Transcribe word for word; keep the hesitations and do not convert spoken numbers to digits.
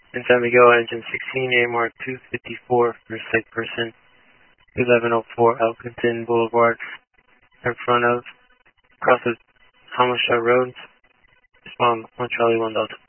In San Miguel, engine sixteen, A M R two fifty-four for sick person, eleven oh four Elkington Boulevard, in front of, across the Hamilshire Road, respond one Charlie one Delta.